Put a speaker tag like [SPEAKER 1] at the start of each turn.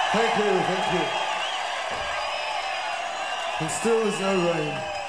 [SPEAKER 1] Thank you, thank you. And still there's no rain.